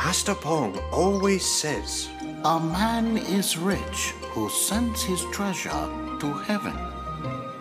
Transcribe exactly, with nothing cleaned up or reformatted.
Master Pong always says, a man is rich who sends his treasure to heaven.